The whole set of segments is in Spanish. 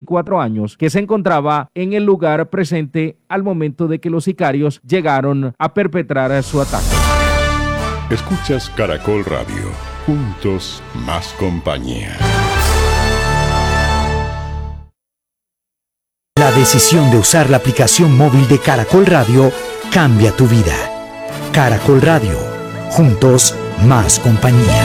24 años, que se encontraba en el lugar presente al momento de que los sicarios llegaron a perpetrar su ataque. Escuchas Caracol Radio. Juntos, más compañía. La decisión de usar la aplicación móvil de Caracol Radio cambia tu vida. Caracol Radio. Juntos, más compañía.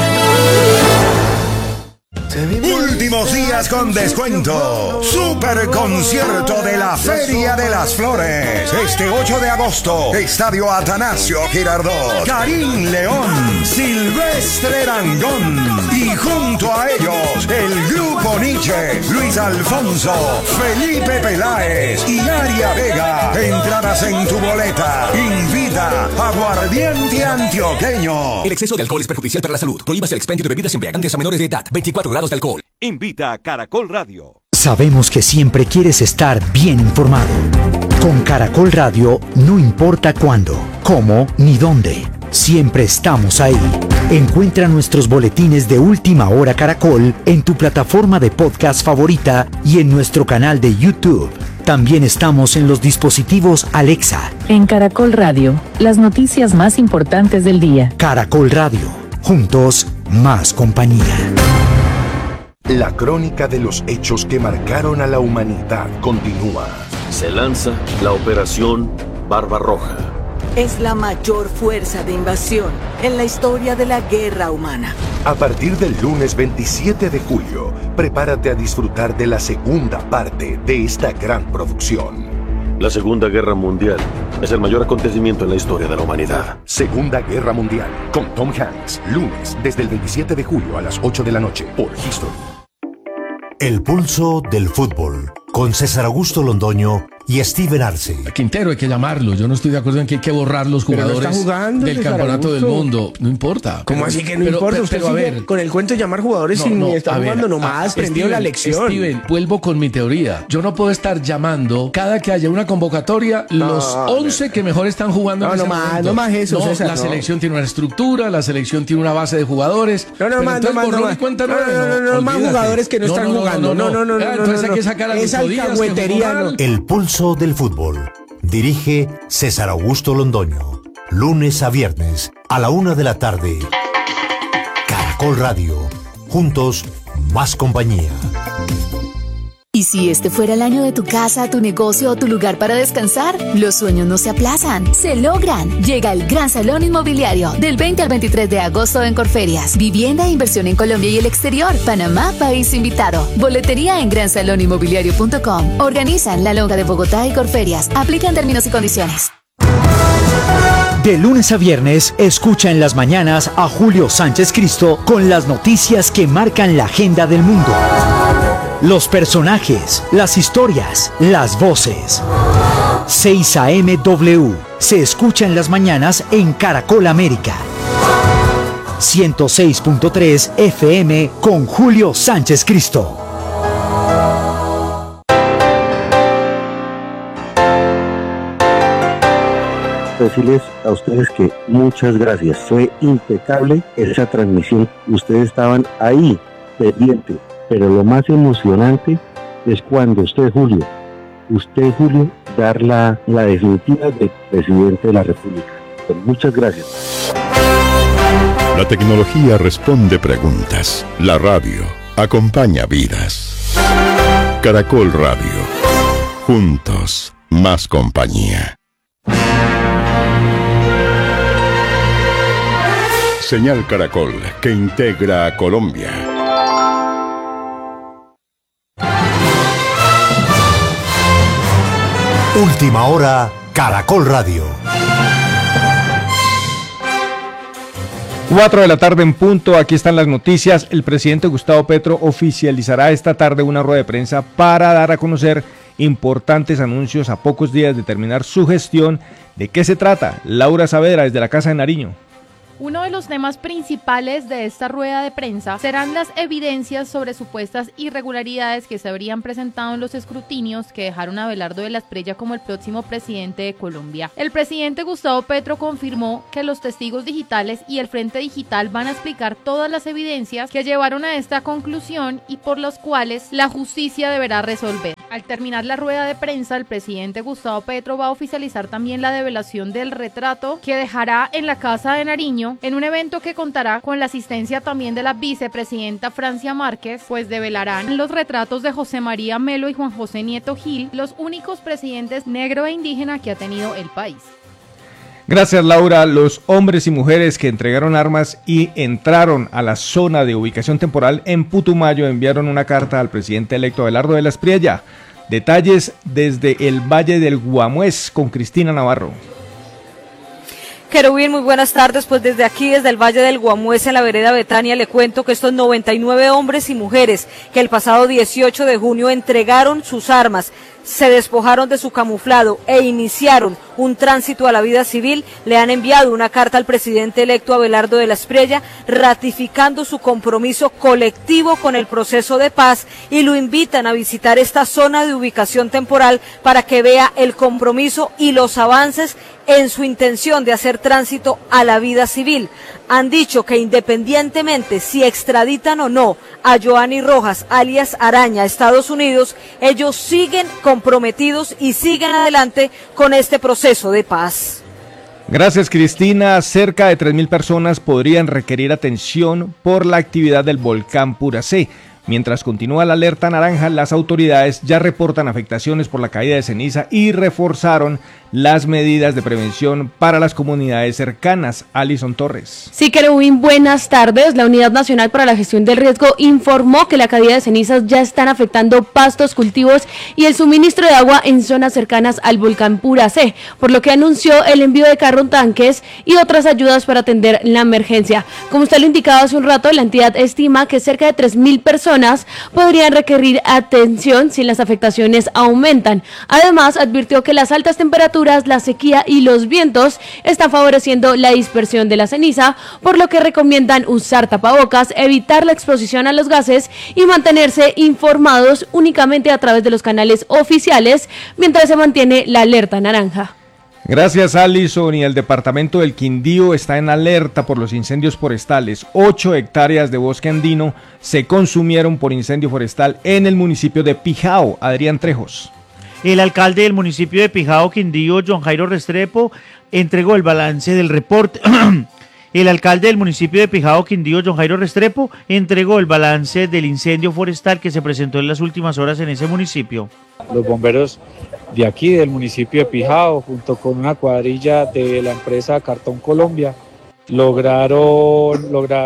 Últimos días con descuento. Super concierto de la Feria de las Flores. Este 8 de agosto, Estadio Atanasio Girardot. Karim León, Silvestre Dangond. Y junto a ellos, el Grupo Nietzsche, Luis Alfonso, Felipe Peláez y Aria Vega. Entradas en tu boleta. Invita Aguardiente Antioqueño. El exceso de alcohol es perjudicial para la salud. Prohíbas el expendio de bebidas embriagantes a menores de edad. 24 grados de alcohol. Invita a Caracol Radio. Sabemos que siempre quieres estar bien informado. Con Caracol Radio no importa cuándo, cómo ni dónde. Siempre estamos ahí. Encuentra nuestros boletines de Última Hora Caracol en tu plataforma de podcast favorita y en nuestro canal de YouTube. También estamos en los dispositivos Alexa. En Caracol Radio, las noticias más importantes del día. Caracol Radio. Juntos, más compañía. La crónica de los hechos que marcaron a la humanidad continúa. Se lanza la Operación Barbarroja. Es la mayor fuerza de invasión en la historia de la guerra humana. A partir del lunes 27 de julio, prepárate a disfrutar de la segunda parte de esta gran producción. La Segunda Guerra Mundial es el mayor acontecimiento en la historia de la humanidad. Segunda Guerra Mundial, con Tom Hanks, lunes desde el 27 de julio a las 8 de la noche por History. El pulso del fútbol, con César Augusto Londoño y Steven Arce. Quintero hay que llamarlo. Yo no estoy de acuerdo en que hay que borrar los jugadores del campeonato del mundo. No importa. ¿Cómo así que no importa? Usted pero a ver, con el cuento de llamar jugadores y ni está jugando nomás. Prendió la lección. Steven, vuelvo con mi teoría. Yo no puedo estar llamando cada que haya una convocatoria los 11 que mejor están jugando. No más eso, César. La selección tiene una estructura, la selección tiene una base de jugadores. No más jugadores que no están jugando. No. Entonces hay que sacar a esa alcahuetería. El pulso del fútbol. Dirige César Augusto Londoño. Lunes a viernes a la 1 de la tarde. Caracol Radio. Juntos, más compañía. ¿Y si este fuera el año de tu casa, tu negocio o tu lugar para descansar? Los sueños no se aplazan, se logran. Llega el Gran Salón Inmobiliario del 20 al 23 de agosto en Corferias. Vivienda e inversión en Colombia y el exterior. Panamá, país invitado. Boletería en gransaloninmobiliario.com. Organizan La Longa de Bogotá y Corferias. Aplican términos y condiciones. De lunes a viernes, escucha en las mañanas a Julio Sánchez Cristo con las noticias que marcan la agenda del mundo. Los personajes, las historias, las voces. 6 AM W se escucha en las mañanas en Caracol América. 106.3 FM con Julio Sánchez Cristo. Decirles a ustedes que muchas gracias. Fue impecable esa transmisión. Ustedes estaban ahí, pendientes. Pero lo más emocionante es cuando usted, Julio, dar la definitiva de presidente de la República. Pues muchas gracias. La tecnología responde preguntas. La radio acompaña vidas. Caracol Radio. Juntos, más compañía. Señal Caracol, que integra a Colombia. Última hora, Caracol Radio. 4 de la tarde en punto, aquí están las noticias. El presidente Gustavo Petro oficializará esta tarde una rueda de prensa para dar a conocer importantes anuncios a pocos días de terminar su gestión. ¿De qué se trata? Laura Saavedra, desde la Casa de Nariño. Uno de los temas principales de esta rueda de prensa serán las evidencias sobre supuestas irregularidades que se habrían presentado en los escrutinios que dejaron a Abelardo de la Espriella como el próximo presidente de Colombia. El presidente Gustavo Petro confirmó que los testigos digitales y el Frente Digital van a explicar todas las evidencias que llevaron a esta conclusión y por las cuales la justicia deberá resolver. Al terminar la rueda de prensa, el presidente Gustavo Petro va a oficializar también la develación del retrato que dejará en la Casa de Nariño, en un evento que contará con la asistencia también de la vicepresidenta Francia Márquez, pues develarán los retratos de José María Melo y Juan José Nieto Gil, los únicos presidentes negro e indígena que ha tenido el país. Gracias, Laura. Los hombres y mujeres que entregaron armas y entraron a la zona de ubicación temporal en Putumayo enviaron una carta al presidente electo Abelardo de la Espriella. Detalles desde el Valle del Guamués con Cristina Navarro. Querubín, muy buenas tardes. Pues desde aquí, desde el Valle del Guamués, en la vereda Betania, le cuento que estos 99 hombres y mujeres que el pasado 18 de junio entregaron sus armas, se despojaron de su camuflado e iniciaron un tránsito a la vida civil, le han enviado una carta al presidente electo Abelardo de la Espriella ratificando su compromiso colectivo con el proceso de paz y lo invitan a visitar esta zona de ubicación temporal para que vea el compromiso y los avances en su intención de hacer tránsito a la vida civil. Han dicho que independientemente si extraditan o no a Joanny Rojas, alias Araña, a Estados Unidos, ellos siguen comprometidos y siguen adelante con este proceso de paz. Gracias, Cristina. Cerca de 3.000 personas podrían requerir atención por la actividad del volcán Puracé. Mientras continúa la alerta naranja, las autoridades ya reportan afectaciones por la caída de ceniza y reforzaron las medidas de prevención para las comunidades cercanas. Alison Torres. Sí, Querubín, buenas tardes. La Unidad Nacional para la Gestión del Riesgo informó que la caída de cenizas ya están afectando pastos, cultivos y el suministro de agua en zonas cercanas al volcán Puracé, por lo que anunció el envío de carro tanques y otras ayudas para atender la emergencia. Como usted lo indicaba hace un rato, la entidad estima que cerca de 3.000 personas podrían requerir atención si las afectaciones aumentan. Además, advirtió que las altas temperaturas, la sequía y los vientos están favoreciendo la dispersión de la ceniza, por lo que recomiendan usar tapabocas, evitar la exposición a los gases y mantenerse informados únicamente a través de los canales oficiales mientras se mantiene la alerta naranja. Gracias, Alison. Y el departamento del Quindío está en alerta por los incendios forestales. 8 hectáreas de bosque andino se consumieron por incendio forestal en el municipio de Pijao. Adrián Trejos. El alcalde del municipio de Pijao, Quindío, John Jairo Restrepo, entregó el balance del reporte. El alcalde del municipio de Pijao, Quindío, John Jairo Restrepo, entregó el balance del incendio forestal que se presentó en las últimas horas en ese municipio. Los bomberos de aquí, del municipio de Pijao, junto con una cuadrilla de la empresa Cartón Colombia, lograron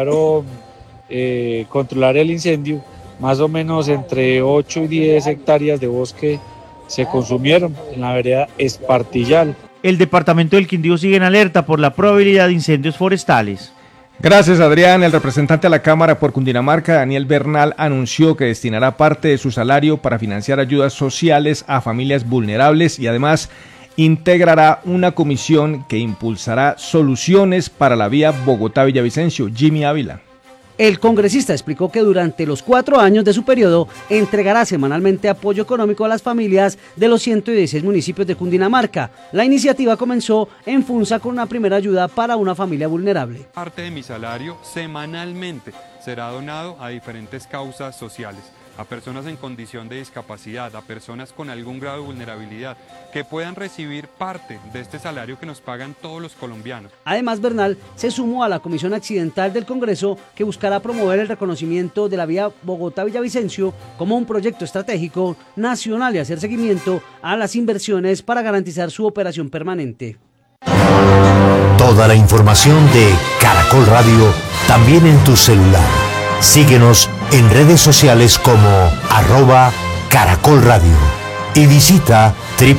controlar el incendio. Más o menos entre 8 y 10 hectáreas de bosque se consumieron en la vereda Espartillal. El departamento del Quindío sigue en alerta por la probabilidad de incendios forestales. Gracias, Adrián. El representante a la Cámara por Cundinamarca, Daniel Bernal, anunció que destinará parte de su salario para financiar ayudas sociales a familias vulnerables y además integrará una comisión que impulsará soluciones para la vía Bogotá-Villavicencio. Jimmy Ávila. El congresista explicó que durante los 4 años de su periodo entregará semanalmente apoyo económico a las familias de los 116 municipios de Cundinamarca. La iniciativa comenzó en Funza con una primera ayuda para una familia vulnerable. Parte de mi salario semanalmente será donado a diferentes causas sociales, a personas en condición de discapacidad, a personas con algún grado de vulnerabilidad, que puedan recibir parte de este salario que nos pagan todos los colombianos. Además, Bernal se sumó a la Comisión Accidental del Congreso que buscará promover el reconocimiento de la vía Bogotá-Villavicencio como un proyecto estratégico nacional y hacer seguimiento a las inversiones para garantizar su operación permanente. Toda la información de Caracol Radio también en tu celular. Síguenos en redes sociales como @Caracol Radio y visita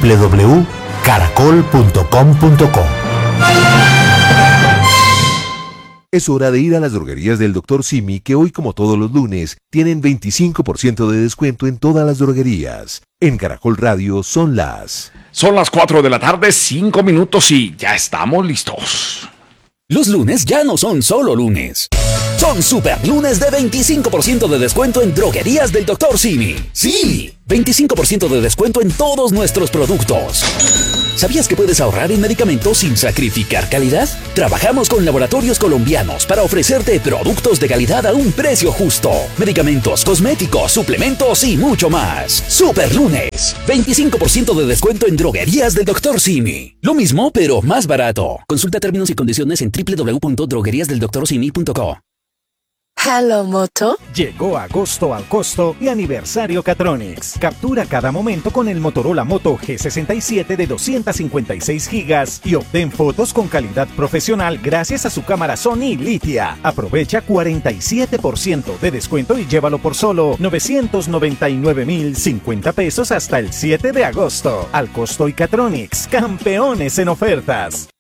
www.caracol.com.co. Es hora de ir a las droguerías del Dr. Simi, que hoy, como todos los lunes, tienen 25% de descuento en todas las droguerías. En Caracol Radio son las 4 de la tarde, 5 minutos y ya estamos listos. Los lunes ya no son solo lunes. Son super lunes de 25% de descuento en droguerías del Dr. Simi. Sí, 25% de descuento en todos nuestros productos. ¿Sabías que puedes ahorrar en medicamentos sin sacrificar calidad? Trabajamos con laboratorios colombianos para ofrecerte productos de calidad a un precio justo. Medicamentos, cosméticos, suplementos y mucho más. Superlunes, 25% de descuento en droguerías del Dr. Simi. Lo mismo, pero más barato. Consulta términos y condiciones en www.drogueriasdeldoctorsimi.co. Hello Moto. Llegó agosto al costo y aniversario Catronics. Captura cada momento con el Motorola Moto G67 de 256 gigas y obtén fotos con calidad profesional gracias a su cámara Sony Litia. Aprovecha 47% de descuento y llévalo por solo 999.050 pesos hasta el 7 de agosto. Al costo y Catronics, campeones en ofertas.